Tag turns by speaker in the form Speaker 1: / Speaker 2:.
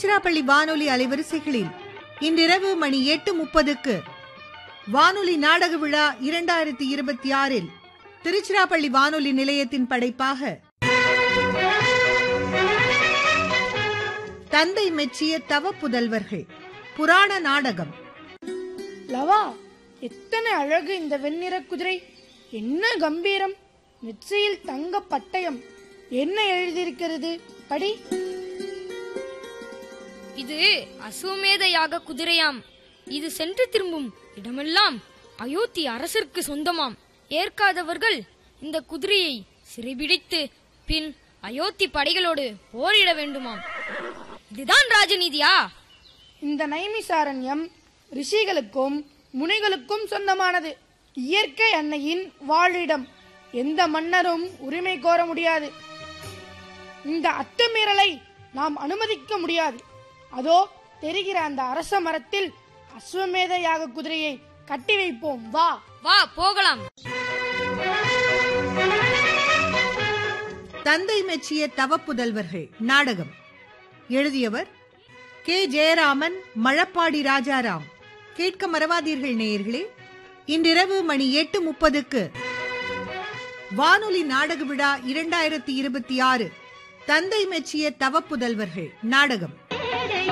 Speaker 1: திருச்சிராப்பள்ளி வானொலி அலைவரிசைகளில் இன்றிரவு மணி 8:30க்கு வானொலி நாடக விழா 2026 திருச்சிராப்பள்ளி வானொலி நிலையத்தின் படைப்பாக தந்தை மெச்சிய தவ புதல்வர்கள் புராண நாடகம்.
Speaker 2: லவா, எத்தனை அழகு இந்த வெண்ணிற குதிரை! என்ன கம்பீரம்! நெற்றியில் தங்க பட்டயம். என்ன எழுதியிருக்கிறது? படி.
Speaker 3: இது அசுவமேத யாக குதிரையாம். இது சென்று திரும்பும் இடமெல்லாம் அயோத்தி அரசருக்கு சொந்தமாம். ஏற்காதவர்கள் இந்த குதிரையை சிறைபிடித்து பின் அயோத்தி படைகளோடு போரிட வேண்டுமாம். இதுதான் ராஜநீதியா?
Speaker 2: இந்த நைமிசாரண்யம் ரிஷிகளுக்கும் முனிகளுக்கும் சொந்தமானது. இயற்கை அன்னையின் வாழிடம். எந்த மன்னரும் உரிமை கோர முடியாது. இந்த அத்துமீறலை நாம் அனுமதிக்க முடியாது. அதோ தெரிகிற அந்த அரச மரத்தில் அஸ்வமேத யாக குதிரையை கட்டி வைப்போம். வா
Speaker 3: வா போகலாம்.
Speaker 1: தந்தை மெச்சிய தவ புதல்வர்கள் நாடகம் எழுதியவர் கே. ஜெயராமன், மழப்பாடி ராஜாராம். கேட்க மறவாதீர்கள் நேயர்களே. இன்றிரவு மணி 8:30க்கு வானொலி நாடக விழா 2026 தந்தை மெச்சிய தவ புதல்வர்கள் நாடகம்.